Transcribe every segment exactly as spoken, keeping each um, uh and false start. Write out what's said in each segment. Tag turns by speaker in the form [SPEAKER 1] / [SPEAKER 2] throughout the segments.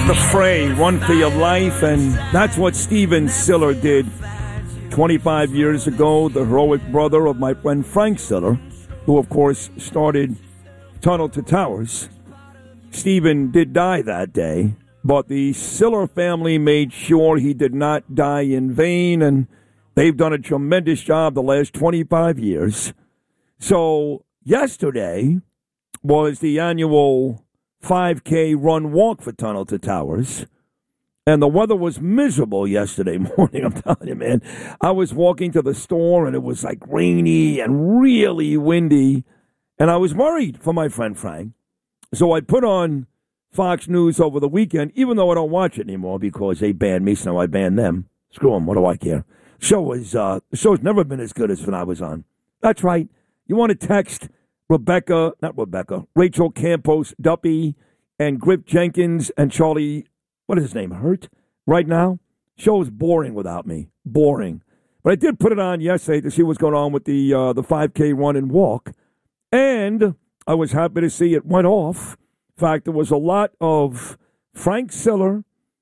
[SPEAKER 1] The Fray, Run for Your Life, and that's what Steven Siller did twenty-five years ago, the heroic brother of my friend Frank Siller, who, of course, started Tunnel to Towers. Steven did die that day, but the Siller family made sure he did not die in vain, and they've done a tremendous job the last twenty-five years. So yesterday was the annual five K run walk for Tunnel to Towers. And the weather was miserable yesterday morning, I'm telling you, man. I was walking to the store, and it was like rainy and really windy. And I was worried for my friend Frank. So I put on Fox News over the weekend, even though I don't watch it anymore because they banned me, so I banned them. Screw them, what do I care? Show was, uh, the show's never been as good as when I was on. That's right. You want to text Rebecca, not Rebecca, Rachel Campos, Duppy, and Griff Jenkins, and Charlie, what is his name, Hurt, right now? Show is boring without me. Boring. But I did put it on yesterday to see what's going on with the uh, the five K run and walk. And I was happy to see it went off. In fact, there was a lot of Frank Siller,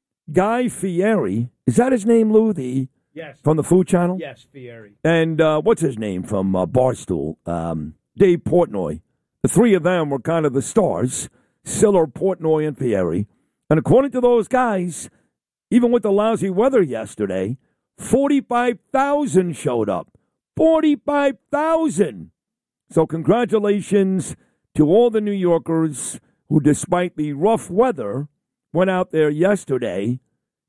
[SPEAKER 1] Guy Fieri. Is that his name, Lou? The,
[SPEAKER 2] yes.
[SPEAKER 1] From the Food Channel?
[SPEAKER 2] Yes, Fieri.
[SPEAKER 1] And uh, what's his name from uh, Barstool? Um Dave Portnoy. The three of them were kind of the stars, Siller, Portnoy, and Fieri. And according to those guys, even with the lousy weather yesterday, forty-five thousand showed up. forty-five thousand! So congratulations to all the New Yorkers who, despite the rough weather, went out there yesterday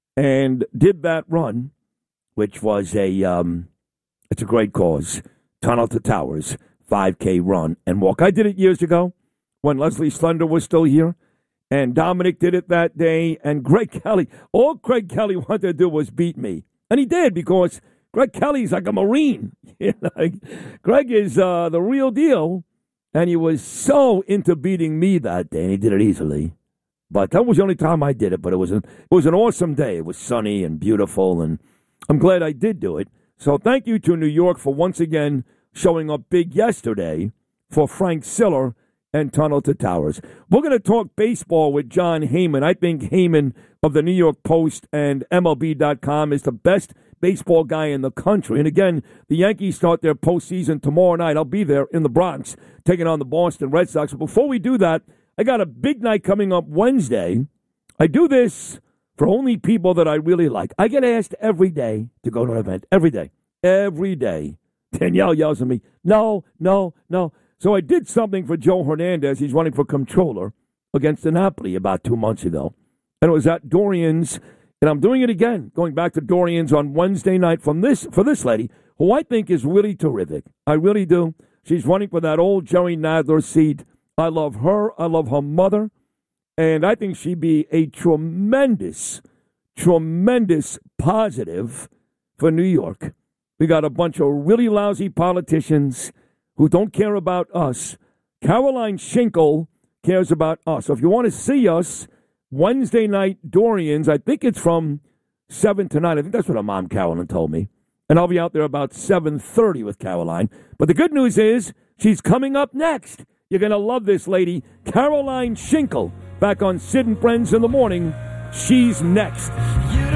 [SPEAKER 1] and did that run, which was a, um, it's a great cause. Tunnel to Towers. five K run and walk. I did it years ago when Leslie Slender was still here, and Dominic did it that day, and Greg Kelly. All Greg Kelly wanted to do was beat me. And he did, because Greg Kelly's like a Marine. You know, Greg is uh, the real deal, and he was so into beating me that day, and he did it easily. But that was the only time I did it, but it was an, it was an awesome day. It was sunny and beautiful, and I'm glad I did do it. So thank you to New York for once again showing up big yesterday for Frank Siller and Tunnel to Towers. We're going to talk baseball with John Heyman. I think Heyman of the New York Post and M L B dot com is the best baseball guy in the country. And again, the Yankees start their postseason tomorrow night. I'll be there in the Bronx taking on the Boston Red Sox. But before we do that, I got a big night coming up Wednesday. I do this for only people that I really like. I get asked every day to go to an event. Every day. Every day. Danielle yells at me, no, no, no. So I did something for Joe Hernandez. He's running for comptroller against Napoli about two months ago. And it was at Dorian's, and I'm doing it again, going back to Dorian's on Wednesday night from this for this lady, who I think is really terrific. I really do. She's running for that old Jerry Nadler seat. I love her. I love her mother. And I think she'd be a tremendous, tremendous positive for New York. We got a bunch of really lousy politicians who don't care about us. Caroline Schinkel cares about us. So if you want to see us, Wednesday night, Dorian's, I think it's from seven to nine. I think that's what her mom, Caroline, told me. And I'll be out there about seven thirty with Caroline. But the good news is she's coming up next. You're going to love this lady, Caroline Schinkel, back on Sid and Friends in the Morning. She's next.